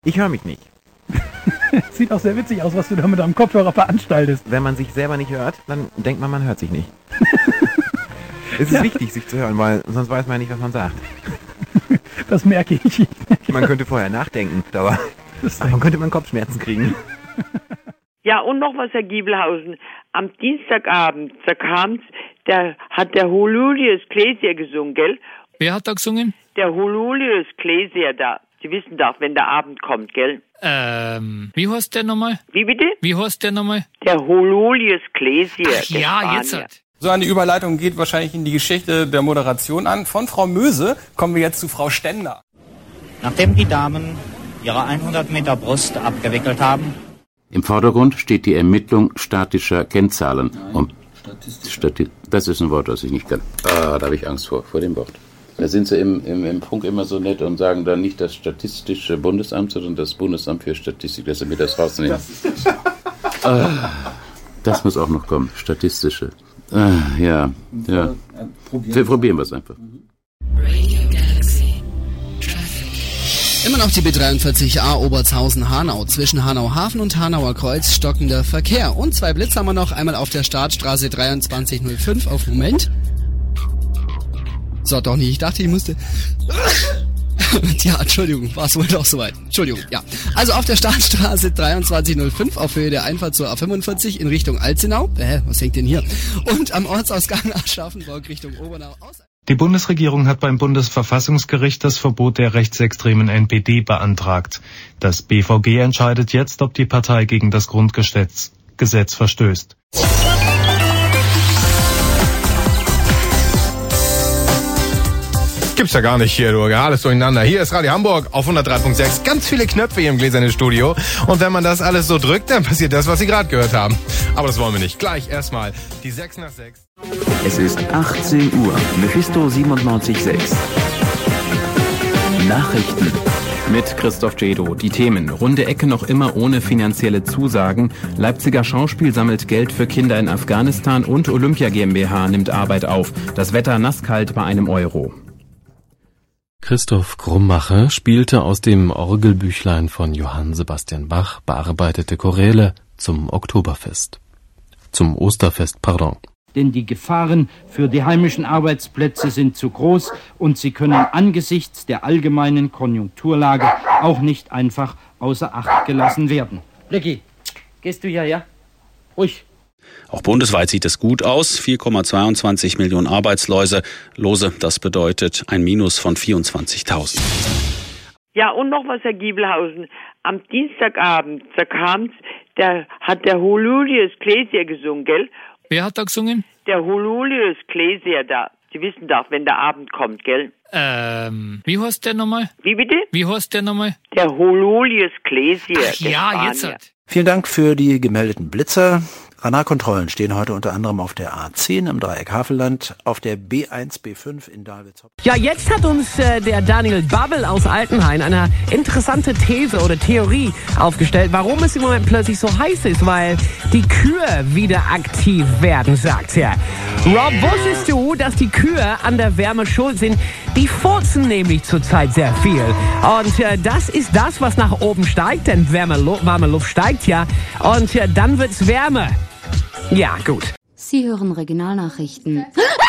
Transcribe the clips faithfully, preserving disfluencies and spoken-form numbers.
Ich höre mich nicht. Sieht auch sehr witzig aus, was du da mit deinem Kopfhörer veranstaltest. Wenn man sich selber nicht hört, dann denkt man, man hört sich nicht. Es ist Ja. wichtig, sich zu hören, weil sonst weiß man ja nicht, was man sagt. Das merke ich. Man könnte vorher nachdenken, aber davon könnte man Kopfschmerzen kriegen. Ja, und noch was, Herr Giebelhausen. Am Dienstagabend, da kam's, da hat der Holulius Klesier gesungen, gell? Wer hat da gesungen? Der Holulius Klesier da. Sie wissen doch, wenn der Abend kommt, gell? Ähm, wie heißt der nochmal? Wie bitte? Wie heißt der nochmal? Der Holulius Klesier. Ach der ja, Spanier. jetzt hat. So eine Überleitung geht wahrscheinlich in die Geschichte der Moderation an. Von Frau Möse kommen wir jetzt zu Frau Stender. Nachdem die Damen ihre hundert Meter Brust abgewickelt haben. Im Vordergrund steht die Ermittlung statischer Kennzahlen. Und Stati- das ist ein Wort, das ich nicht kann. Ah, da habe ich Angst vor, vor dem Wort. Da sind sie im, im, im Funk immer so nett und sagen dann nicht das Statistische Bundesamt, sondern das Bundesamt für Statistik, dass sie mir das rausnehmen. Ah, das muss auch noch kommen, statistische. Ah, ja, ja. Wir probieren wir es einfach. Immer noch die B dreiundvierzig A Obertshausen-Hanau. Zwischen Hanau-Hafen und Hanauer Kreuz stockender Verkehr. Und zwei Blitze haben wir noch. Einmal auf der Startstraße dreiundzwanzig null fünf auf Moment. So, doch nicht. Ich dachte, ich musste... Ja, Entschuldigung, war es wohl doch soweit. Entschuldigung, ja. Also auf der Startstraße dreiundzwanzig null fünf auf Höhe der Einfahrt zur A fünfundvierzig in Richtung Alzenau. Hä, was hängt denn hier? Und am Ortsausgang Aschaffenburg Richtung Obernau aus... Die Bundesregierung hat beim Bundesverfassungsgericht das Verbot der rechtsextremen N P D beantragt. Das B V G entscheidet jetzt, ob die Partei gegen das Grundgesetz Gesetz verstößt. Gibt's ja gar nicht hier, du. Alles durcheinander. Hier ist Radio Hamburg auf hundertdrei Komma sechs. Ganz viele Knöpfe hier im gläsernen Studio. Und wenn man das alles so drückt, dann passiert das, was Sie gerade gehört haben. Aber das wollen wir nicht. Gleich erstmal die sechs nach sechs. Es ist achtzehn Uhr. Mephisto siebenundneunzig Komma sechs. Nachrichten. Mit Christoph Jedo. Die Themen. Runde Ecke noch immer ohne finanzielle Zusagen. Leipziger Schauspiel sammelt Geld für Kinder in Afghanistan und Olympia GmbH nimmt Arbeit auf. Das Wetter nasskalt bei einem Euro. Christoph Krummacher spielte aus dem Orgelbüchlein von Johann Sebastian Bach bearbeitete Choräle zum Oktoberfest. Zum Osterfest, pardon. Denn die Gefahren für die heimischen Arbeitsplätze sind zu groß und sie können angesichts der allgemeinen Konjunkturlage auch nicht einfach außer Acht gelassen werden. Ricky, gehst du ja, ja? Ruhig. Auch bundesweit sieht es gut aus. vier Komma zweiundzwanzig Millionen Arbeitslose. Lose, das bedeutet ein Minus von vierundzwanzigtausend. Ja, und noch was, Herr Giebelhausen. Am Dienstagabend, da kam's, da hat der Holulius Klesier gesungen, gell? Wer hat da gesungen? Der Holulius Klesier da. Sie wissen doch, wenn der Abend kommt, gell? Ähm, wie heißt der nochmal? Wie bitte? Wie heißt der nochmal? Der Holulius Klesier. Ach ja, jetzt hat. Vielen Dank für die gemeldeten Blitzer. Radarkontrollen stehen heute unter anderem auf der A zehn im Dreieck Havelland, auf der B eins, B fünf in Dahlwitz. Ja, jetzt hat uns äh, der Daniel Babbel aus Altenhain eine interessante These oder Theorie aufgestellt, warum es im Moment plötzlich so heiß ist, weil die Kühe wieder aktiv werden, sagt er. Rob, wusstest du, dass die Kühe an der Wärme schuld sind? Die furzen nämlich zurzeit sehr viel. Und äh, das ist das, was nach oben steigt, denn warme, warme Luft steigt ja. Und äh, dann wird's wärmer. Ja, gut. Sie hören Regionalnachrichten.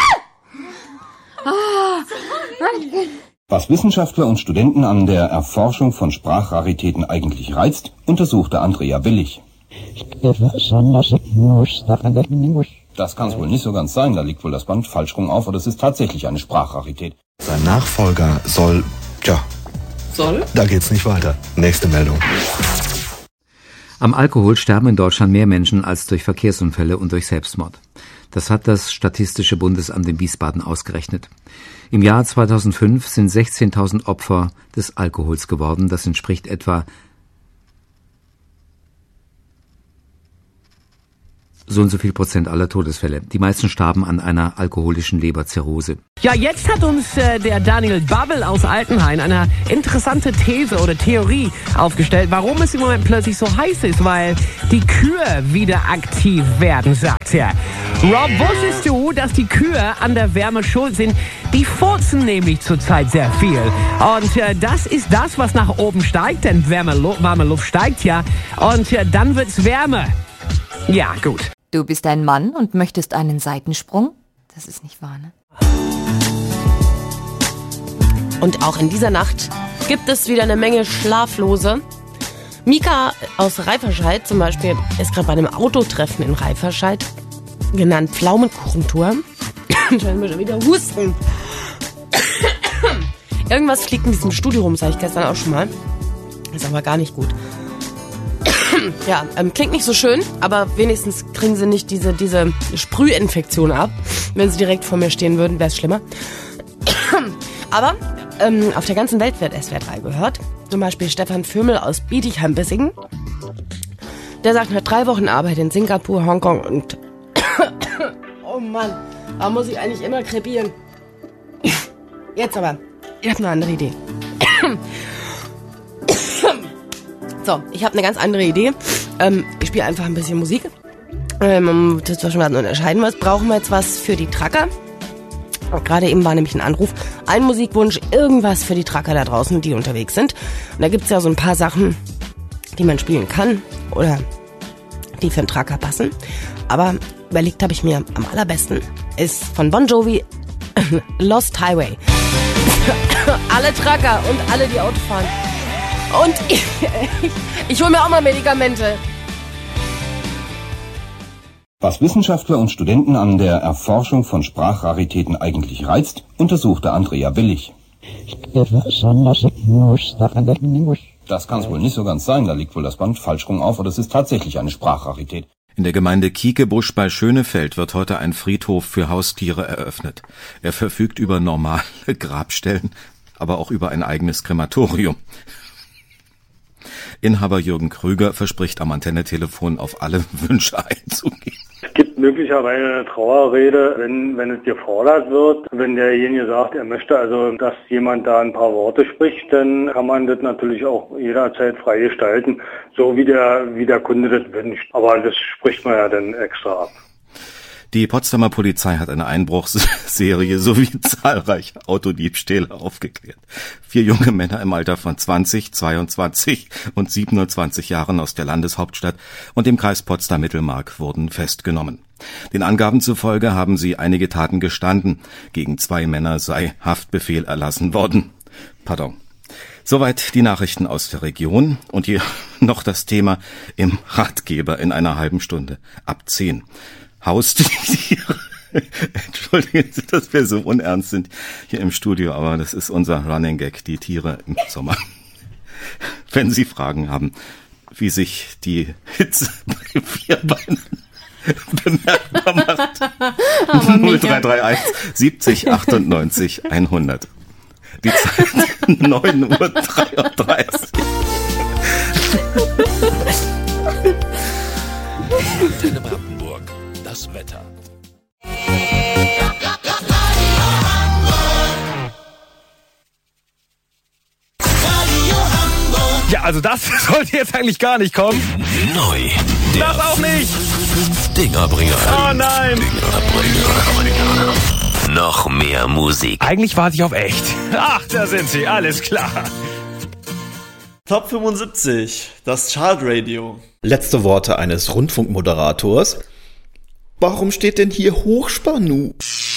Was Wissenschaftler und Studenten an der Erforschung von Sprachraritäten eigentlich reizt, untersuchte Andrea Billig. Das kann es wohl nicht so ganz sein, da liegt wohl das Band falsch rum auf, oder es ist tatsächlich eine Sprachrarität. Sein Nachfolger soll, tja, soll? Da geht's nicht weiter. Nächste Meldung. Am Alkohol sterben in Deutschland mehr Menschen als durch Verkehrsunfälle und durch Selbstmord. Das hat das Statistische Bundesamt in Wiesbaden ausgerechnet. Im Jahr zweitausendfünf sind sechzehntausend Opfer des Alkohols geworden. Das entspricht etwa so und so viel Prozent aller Todesfälle. Die meisten starben an einer alkoholischen Leberzirrhose. Ja, jetzt hat uns äh, der Daniel Babbel aus Altenhain eine interessante These oder Theorie aufgestellt, warum es im Moment plötzlich so heiß ist, weil die Kühe wieder aktiv werden, sagt er. Rob, wusstest du, dass die Kühe an der Wärme schuld sind? Die furzen nämlich zurzeit sehr viel. Und äh, das ist das, was nach oben steigt, denn wärme, Lu- warme Luft steigt ja. Und äh, dann wird's wärmer. Ja, gut. Du bist ein Mann und möchtest einen Seitensprung? Das ist nicht wahr, ne? Und auch in dieser Nacht gibt es wieder eine Menge Schlaflose. Mika aus Reiferscheid zum Beispiel ist gerade bei einem Autotreffen in Reiferscheid, genannt Pflaumenkuchentour. Ich will schon wieder husten. Irgendwas fliegt in diesem Studio rum, sag ich gestern auch schon mal. Ist aber gar nicht gut. Ja, ähm, klingt nicht so schön, aber wenigstens kriegen sie nicht diese, diese Sprühinfektion ab. Wenn sie direkt vor mir stehen würden, wäre es schlimmer. Aber ähm, auf der ganzen Welt wird S W R drei gehört. Zum Beispiel Stefan Vömel aus Bietigheim-Bissingen. Der sagt, nach drei Wochen Arbeit in Singapur, Hongkong und... Oh Mann, da muss ich eigentlich immer krepieren. Jetzt aber, ich habe eine andere Idee. So, ich habe eine ganz andere Idee. Ähm, ich spiele einfach ein bisschen Musik. Ähm, das ist schon mal unterscheiden, was brauchen wir jetzt was für die Tracker. Gerade eben war nämlich ein Anruf. Ein Musikwunsch, irgendwas für die Tracker da draußen, die unterwegs sind. Und da gibt's ja so ein paar Sachen, die man spielen kann oder die für einen Tracker passen. Aber überlegt habe ich mir am allerbesten, ist von Bon Jovi Lost Highway. Alle Tracker und alle, die Auto fahren. Und ich, ich, ich hole mir auch mal Medikamente. Was Wissenschaftler und Studenten an der Erforschung von Sprachraritäten eigentlich reizt, untersuchte Andrea Billig. Das kann es wohl nicht so ganz sein, da liegt wohl das Band falsch rum auf, oder es ist tatsächlich eine Sprachrarität. In der Gemeinde Kiekebusch bei Schönefeld wird heute ein Friedhof für Haustiere eröffnet. Er verfügt über normale Grabstellen, aber auch über ein eigenes Krematorium. Inhaber Jürgen Krüger verspricht am Antenne-Telefon auf alle Wünsche einzugehen. Es gibt möglicherweise eine Trauerrede, wenn, wenn es gefordert wird. Wenn derjenige sagt, er möchte also, dass jemand da ein paar Worte spricht, dann kann man das natürlich auch jederzeit frei gestalten, so wie der, wie der Kunde das wünscht. Aber das spricht man ja dann extra ab. Die Potsdamer Polizei hat eine Einbruchsserie sowie zahlreiche Autodiebstähle aufgeklärt. Vier junge Männer im Alter von zwanzig, zweiundzwanzig und siebenundzwanzig Jahren aus der Landeshauptstadt und dem Kreis Potsdam-Mittelmark wurden festgenommen. Den Angaben zufolge haben sie einige Taten gestanden. Gegen zwei Männer sei Haftbefehl erlassen worden. Pardon. Soweit die Nachrichten aus der Region und hier noch das Thema im Ratgeber in einer halben Stunde ab zehn. Haustiere. Entschuldigen Sie, dass wir so unernst sind hier im Studio, aber das ist unser Running Gag, die Tiere im Sommer. Wenn Sie Fragen haben, wie sich die Hitze bei Vierbeinen bemerkbar macht, null drei drei eins siebzig achtundneunzig hundert. Die Zeit neun Uhr dreiunddreißig. Antenne Brandenburg. Das Wetter. Ja, also das sollte jetzt eigentlich gar nicht kommen. Neu. Das auch nicht. Dingerbringer. Oh nein. Dingerbringer. Noch mehr Musik. Eigentlich warte ich auf echt. Ach, da sind sie. Alles klar. Top fünfundsiebzig. Das Chartradio. Letzte Worte eines Rundfunkmoderators. Warum steht denn hier Hochspannung?